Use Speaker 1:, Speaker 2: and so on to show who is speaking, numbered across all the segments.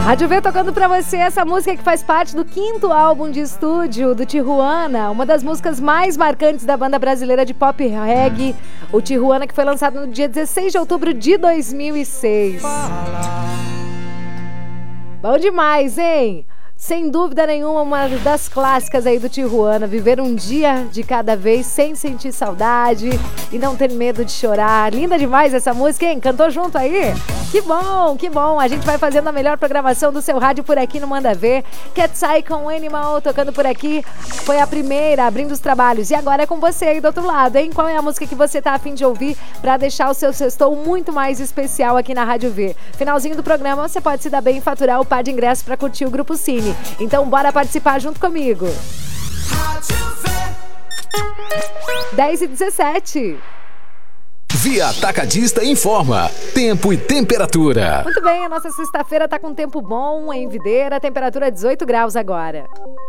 Speaker 1: Rádio V tocando pra você essa música que faz parte do 5º álbum de estúdio do Tijuana, uma das músicas mais marcantes da banda brasileira de pop reggae, o Tijuana, que foi lançado no dia 16 de outubro de 2006. Bom demais, hein? Sem dúvida nenhuma, uma das clássicas aí do Tijuana. Viver um dia de cada vez sem sentir saudade e não ter medo de chorar. Linda demais essa música, hein? Cantou junto aí? Que bom, que bom. A gente vai fazendo a melhor programação do seu rádio por aqui no Manda Ver. Cat's com Animal tocando por aqui. Foi a primeira, abrindo os trabalhos. E agora é com você aí do outro lado, hein? Qual é a música que você tá a fim de ouvir pra deixar o seu sextou muito mais especial aqui na Rádio V? Finalzinho do programa, você pode se dar bem e faturar o par de ingressos pra curtir o Grupo Cine. Então bora participar junto comigo. 10h17.
Speaker 2: Via Atacadista informa tempo e temperatura.
Speaker 1: Muito bem, a nossa sexta-feira tá com tempo bom em Videira, temperatura 18 graus agora.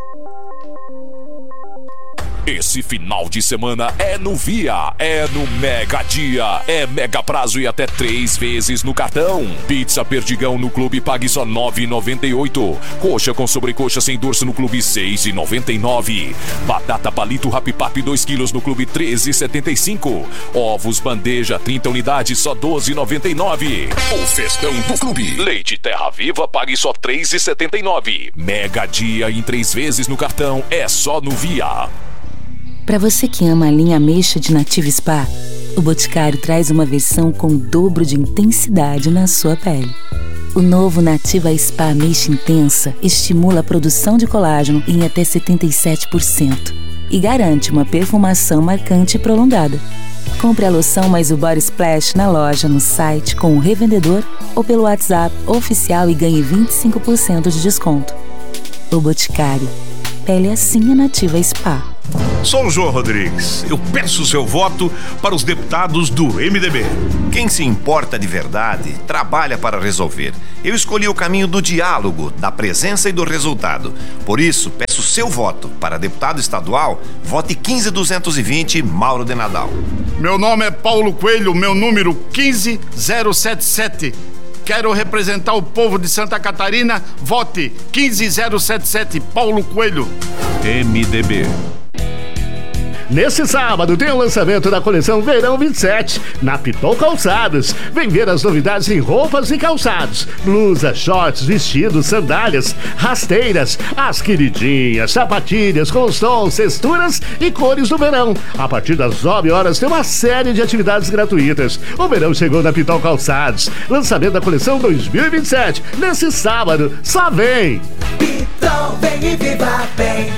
Speaker 3: Esse final de semana é no Via, é no Mega Dia, é mega prazo e até 3 vezes no cartão. Pizza Perdigão no Clube pague só R$ 9,98. Coxa com sobrecoxa sem dorso no Clube R$ 6,99. Batata palito Rapipap 2 kg no Clube R$ 13,75. Ovos bandeja 30 unidades só R$ 12,99. O festão do Clube. Leite Terra Viva pague só R$ 3,79. Mega Dia em 3 vezes no cartão é só no Via.
Speaker 4: Para você que ama a linha ameixa de Nativa Spa, o Boticário traz uma versão com o dobro de intensidade na sua pele. O novo Nativa Spa Ameixa Intensa estimula a produção de colágeno em até 77% e garante uma perfumação marcante e prolongada. Compre a loção mais o Body Splash na loja, no site, com o revendedor ou pelo WhatsApp oficial e ganhe 25% de desconto. O Boticário. Pele assim é Nativa Spa.
Speaker 5: Sou o João Rodrigues. Eu peço o seu voto para os deputados do MDB. Quem se importa de verdade, trabalha para resolver. Eu escolhi o caminho do diálogo, da presença e do resultado. Por isso, peço seu voto para deputado estadual. Vote 15220, Mauro de Nadal.
Speaker 6: Meu nome é Paulo Coelho, meu número 15077. Quero representar o povo de Santa Catarina. Vote 15077, Paulo Coelho.
Speaker 5: MDB.
Speaker 7: Nesse sábado tem o lançamento da coleção Verão 27 na Pitol Calçados. Vem ver as novidades em roupas e calçados, blusas, shorts, vestidos, sandálias, rasteiras, as queridinhas, sapatilhas com os tons, texturas e cores do verão. A partir das 9 horas tem uma série de atividades gratuitas. O verão chegou na Pitol Calçados. Lançamento da coleção 2027 nesse sábado. Só vem!
Speaker 8: Pitol, vem e viva bem.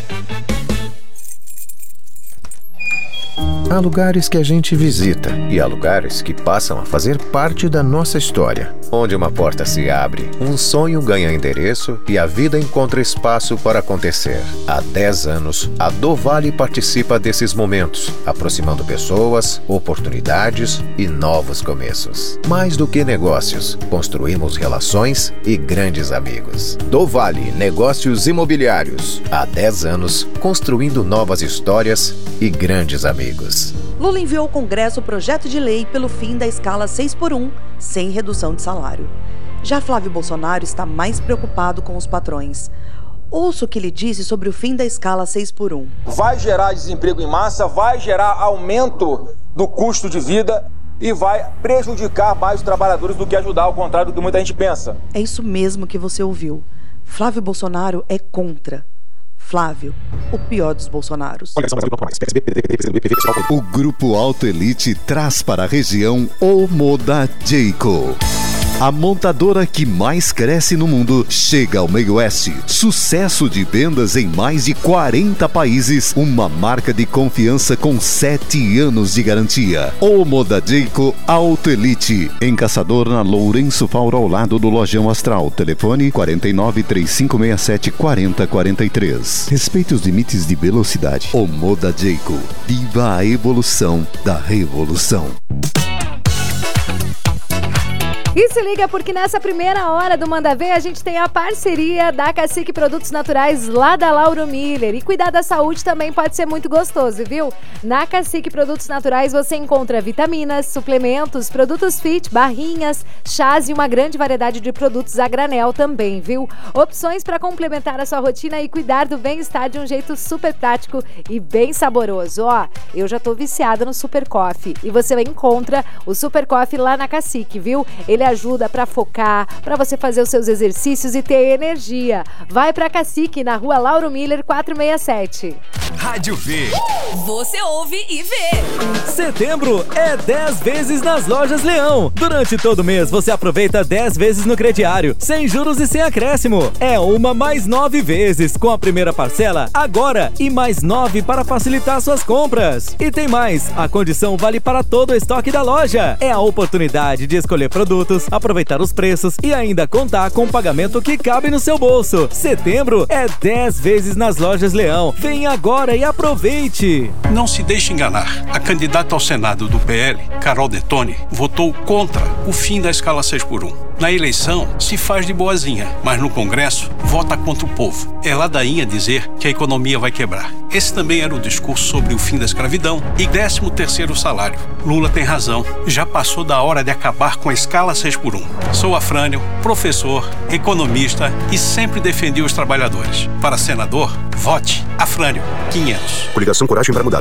Speaker 9: Há lugares que a gente visita e há lugares que passam a fazer parte da nossa história. Onde uma porta se abre, um sonho ganha endereço e a vida encontra espaço para acontecer. Há 10 anos, a Dovale participa desses momentos, aproximando pessoas, oportunidades e novos começos. Mais do que negócios, construímos relações e grandes amigos. Dovale Negócios Imobiliários. Há 10 anos, construindo novas histórias e grandes amigos.
Speaker 10: Lula enviou ao Congresso o projeto de lei pelo fim da escala 6x1, sem redução de salário. Já Flávio Bolsonaro está mais preocupado com os patrões. Ouça o que ele disse sobre o fim da escala 6x1.
Speaker 11: Vai gerar desemprego em massa, vai gerar aumento do custo de vida e vai prejudicar mais os trabalhadores do que ajudar, ao contrário do que muita gente pensa.
Speaker 10: É isso mesmo que você ouviu. Flávio Bolsonaro é contra. Flávio, o pior dos Bolsonaros.
Speaker 12: O Grupo Auto Elite traz para a região o Moda Jayco. A montadora que mais cresce no mundo chega ao Meio Oeste. Sucesso de vendas em mais de 40 países. Uma marca de confiança com 7 anos de garantia. O Moda Jayco Auto Elite. Em Caçador, na Lourenço Fauro, ao lado do Lojão Astral. Telefone 49 3567 4043. Respeite os limites de velocidade. O Moda Jayco. Viva a evolução da revolução.
Speaker 1: E se liga porque nessa primeira hora do Manda Ver a gente tem a parceria da Cacique Produtos Naturais lá da Lauro Miller. E cuidar da saúde também pode ser muito gostoso, viu? Na Cacique Produtos Naturais você encontra vitaminas, suplementos, produtos fit, barrinhas, chás e uma grande variedade de produtos a granel também, viu? Opções para complementar a sua rotina e cuidar do bem-estar de um jeito super prático e bem saboroso. Ó, eu já tô viciada no Super Coffee e você encontra o Super Coffee lá na Cacique, viu? Ele ajuda para focar, para você fazer os seus exercícios e ter energia. Vai pra Cacique, na rua Lauro Miller 467.
Speaker 13: Rádio V.
Speaker 14: Você ouve e vê.
Speaker 13: Setembro é 10 vezes nas Lojas Leão. Durante todo mês você aproveita 10 vezes no crediário, sem juros e sem acréscimo. É uma mais 9 vezes com a primeira parcela agora e mais 9 para facilitar suas compras. E tem mais, a condição vale para todo o estoque da loja. É a oportunidade de escolher produtos, aproveitar os preços e ainda contar com um pagamento que cabe no seu bolso. Setembro é 10 vezes nas Lojas Leão. Vem agora e aproveite!
Speaker 15: Não se deixe enganar. A candidata ao Senado do PL, Carol Detoni, votou contra o fim da escala 6x1. Na eleição, se faz de boazinha, mas no Congresso, vota contra o povo. É ladainha dizer que a economia vai quebrar. Esse também era o discurso sobre o fim da escravidão e 13º salário. Lula tem razão. Já passou da hora de acabar com a escala 6x1. Sou Afrânio, professor, economista e sempre defendi os trabalhadores. Para senador, vote Afrânio 500.
Speaker 16: Coligação Coragem para Mudar.